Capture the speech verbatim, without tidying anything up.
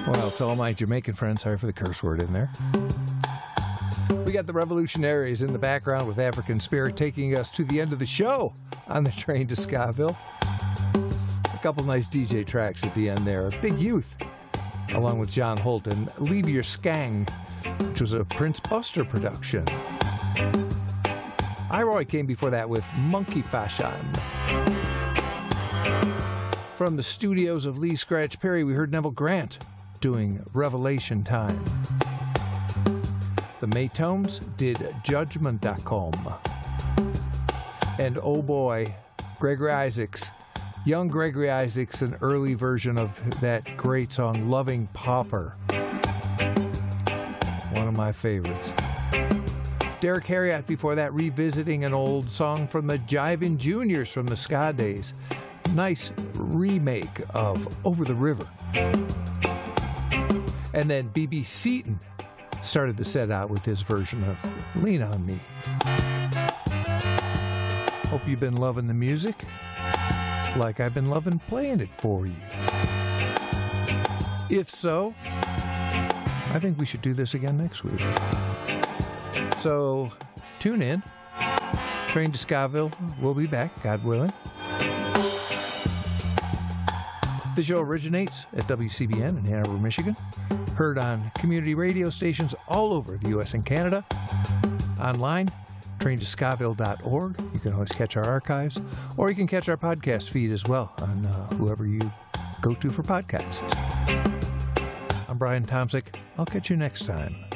Well, to all my Jamaican friends, sorry for the curse word in there. We got the Revolutionaries in the background with African Spirit taking us to the end of the show on the train to Scottville. A couple nice D J tracks at the end there. Big Youth, along with John Holt, and Leave Your Skang, which was a Prince Buster production. Iroy came before that with Monkey Fashion. From the studios of Lee Scratch Perry, we heard Neville Grant doing Revelation Time. The Maytones did Judgment dot com. And oh boy, Gregory Isaacs, young Gregory Isaacs, an early version of that great song, Loving Pauper. One of my favorites. Derek Harriott before that, revisiting an old song from the Jivin' Juniors from the ska days. Nice remake of Over the River. And then B B Seaton started the set out with his version of Lean on Me. Hope you've been loving the music like I've been loving playing it for you. If so, I think we should do this again next week. So tune in. Train to Scottville. We'll be back, God willing. The show originates at W C B N in Ann Arbor, Michigan. Heard on community radio stations all over the U S and Canada. Online, train to scottville dot org. You can always catch our archives, or you can catch our podcast feed as well on uh, whoever you go to for podcasts. I'm Brian Tomczyk. I'll catch you next time.